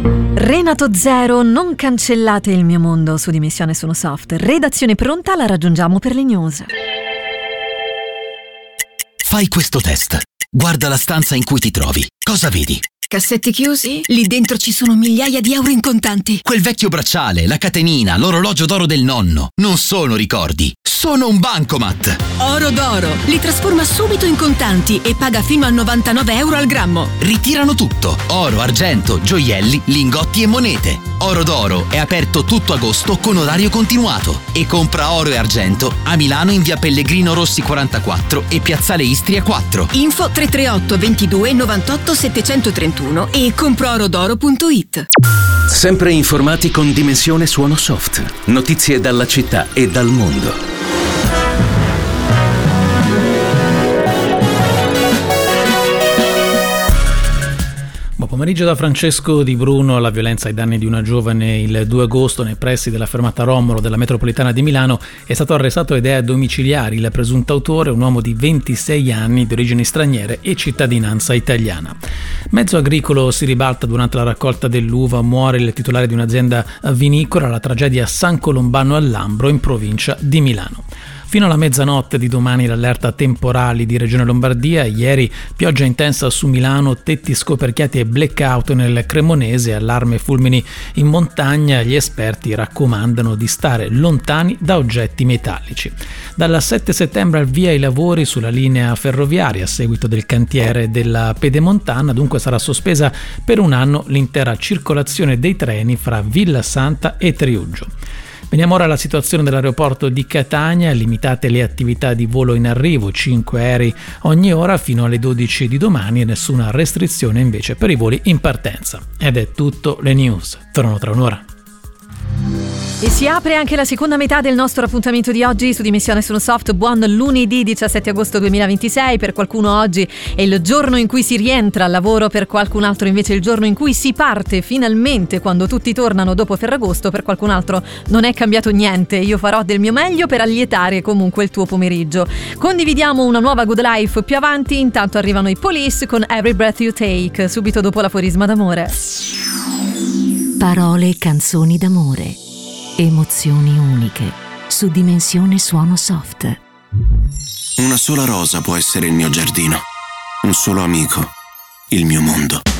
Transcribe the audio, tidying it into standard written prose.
Renato Zero, non cancellate il mio mondo su Dimensione Sono Soft. Redazione pronta, la raggiungiamo per le news. Fai questo test. Guarda la stanza in cui ti trovi. Cosa vedi? Cassetti chiusi? Lì dentro ci sono migliaia di euro in contanti. Quel vecchio bracciale, la catenina, l'orologio d'oro del nonno. Non sono ricordi, sono un bancomat. Oro d'oro. Li trasforma subito in contanti e paga fino a 99 euro al grammo. Ritirano tutto. Oro, argento, gioielli, lingotti e monete. Oro d'oro è aperto tutto agosto con orario continuato. E compra oro e argento a Milano in via Pellegrino Rossi 44 e piazzale Istria 4. Info 338 22 98 731 e comproorodoro.it. Sempre informati con Dimensione Suono Soft. Notizie dalla città e dal mondo. Buon pomeriggio da Francesco Di Bruno. La violenza ai danni di una giovane il 2 agosto nei pressi della fermata Romolo della metropolitana di Milano. È stato arrestato ed è domiciliari. Il presunto autore, un uomo di 26 anni di origini straniere e cittadinanza italiana. Mezzo agricolo si ribalta durante la raccolta dell'uva, muore il titolare di un'azienda vinicola. La tragedia a San Colombano al Lambro in provincia di Milano. Fino alla mezzanotte di domani l'allerta temporali di Regione Lombardia. Ieri pioggia intensa su Milano, tetti scoperchiati e blackout nel Cremonese, allarme fulmini in montagna. Gli esperti raccomandano di stare lontani da oggetti metallici. Dal 7 settembre al via i lavori sulla linea ferroviaria a seguito del cantiere della Pedemontana, dunque sarà sospesa per un anno l'intera circolazione dei treni fra Villa Santa e Triuggio. Veniamo ora alla situazione dell'aeroporto di Catania. Limitate le attività di volo in arrivo, 5 aerei ogni ora fino alle 12 di domani e nessuna restrizione invece per i voli in partenza. Ed è tutto, le news tornano tra un'ora. E si apre anche la seconda metà del nostro appuntamento di oggi su Dimensione Sono Soft. Buon lunedì 17 agosto 2026. Per qualcuno oggi è il giorno in cui si rientra al lavoro, per qualcun altro invece è il giorno in cui si parte finalmente quando tutti tornano dopo Ferragosto. Per qualcun altro non è cambiato niente. Io farò del mio meglio per allietare comunque il tuo pomeriggio. Condividiamo una nuova Good Life più avanti. Intanto arrivano i Police con Every Breath You Take, subito dopo l'aforisma d'amore. Parole e canzoni d'amore, emozioni uniche, su Dimensione Suono Soft. Una sola rosa può essere il mio giardino, un solo amico, il mio mondo.